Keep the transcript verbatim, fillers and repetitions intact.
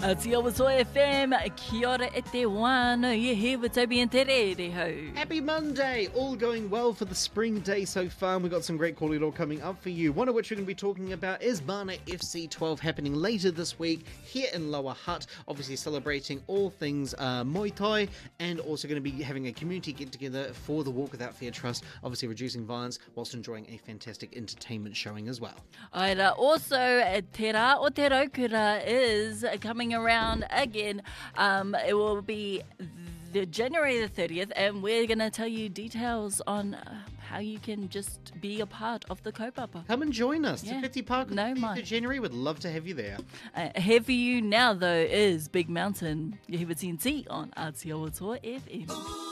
Aotearoa Toa F M, kia ora e te wānau, you're here with Toby and Tere, re hau. Happy Monday! All going well for the spring day so far. We've got some great kōrero coming up for you. One of which we're going to be talking about is Mana F C twelve happening later this week here in Lower Hutt. Obviously celebrating all things uh, Muay Thai, and also going to be having a community get-together for the Walk Without Fear Trust, obviously reducing violence whilst enjoying a fantastic entertainment showing as well. Aira, also, Te Rā o Te Raukura is coming around again. Um, it will be the January the thirtieth, and we're going to tell you details on uh, how you can just be a part of the kaupapa. Come and join us. Yeah. Te Whiti Park on No the mai. fifth of January. We'd love to have you there. Uh, here for you now, though, is Big Mountain. You're here with T N T on Aotearoa Toa F M.